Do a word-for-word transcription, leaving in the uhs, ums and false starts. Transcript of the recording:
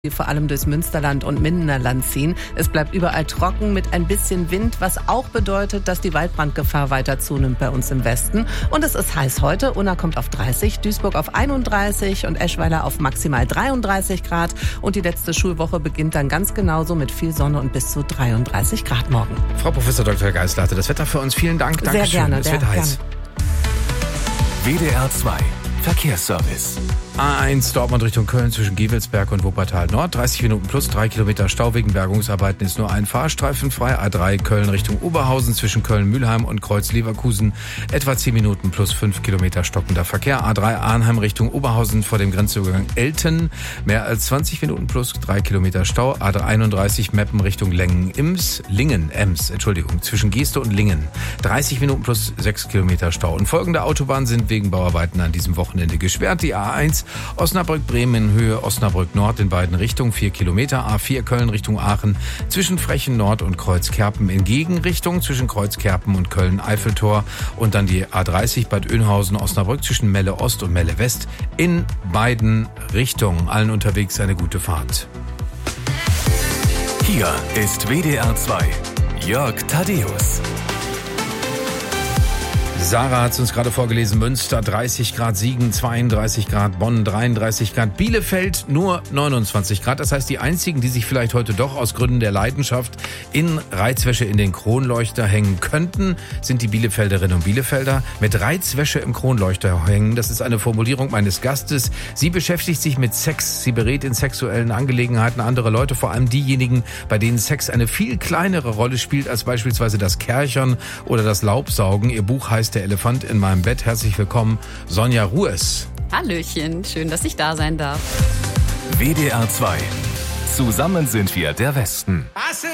vor allem durchs Münsterland und Mindenerland ziehen. Es bleibt überall trocken mit ein bisschen Wind, was auch bedeutet, dass die Waldbrandgefahr weiter zunimmt bei uns im Westen. Und es ist heiß heute. Unna kommt auf dreißig, Duisburg auf einunddreißig und Eschweiler auf maximal dreiunddreißig Grad. Und die letzte Schulwoche beginnt dann ganz genauso mit viel Sonne und bis zu dreiunddreißig Grad morgen. Frau Professor Doktor Geisler hatte das Wetter für uns. Vielen Dank. Dankeschön. Sehr gerne. Es wird heiß. W D R zwei Verkehrsservice. A eins Dortmund Richtung Köln zwischen Gevelsberg und Wuppertal Nord. dreißig Minuten plus drei Kilometer Stau wegen Bergungsarbeiten ist nur ein Fahrstreifen frei. A drei Köln Richtung Oberhausen zwischen Köln-Mühlheim und Kreuz-Leverkusen. Etwa zehn Minuten plus fünf Kilometer stockender Verkehr. A drei Arnheim Richtung Oberhausen vor dem Grenzübergang Elten. Mehr als zwanzig Minuten plus drei Kilometer Stau. A einunddreißig Meppen Richtung Lengen-Ims. Lingen-Ems, Entschuldigung, zwischen Geeste und Lingen. dreißig Minuten plus sechs Kilometer Stau. Und folgende Autobahnen sind wegen Bauarbeiten an diesem Wochenende gesperrt. Die A eins Osnabrück-Bremen in Höhe Osnabrück-Nord in beiden Richtungen, vier Kilometer. A vier Köln Richtung Aachen zwischen Frechen Nord und Kreuzkerpen in Gegenrichtung zwischen Kreuzkerpen und Köln-Eiffeltor. Und dann die A dreißig Bad Oeynhausen-Osnabrück zwischen Melle Ost und Melle West in beiden Richtungen. Allen unterwegs eine gute Fahrt. Hier ist W D R zwei Jörg Thaddeus. Sarah hat es uns gerade vorgelesen. Münster dreißig Grad, Siegen zweiunddreißig Grad, Bonn dreiunddreißig Grad, Bielefeld nur neunundzwanzig Grad. Das heißt, die einzigen, die sich vielleicht heute doch aus Gründen der Leidenschaft in Reizwäsche in den Kronleuchter hängen könnten, sind die Bielefelderinnen und Bielefelder. Mit Reizwäsche im Kronleuchter hängen, das ist eine Formulierung meines Gastes. Sie beschäftigt sich mit Sex. Sie berät in sexuellen Angelegenheiten andere Leute, vor allem diejenigen, bei denen Sex eine viel kleinere Rolle spielt als beispielsweise das Kerchern oder das Laubsaugen. Ihr Buch heißt Der Elefant in meinem Bett. Herzlich willkommen, Sonja Ruhes. Hallöchen, schön, dass ich da sein darf. W D R zwei. Zusammen sind wir der Westen.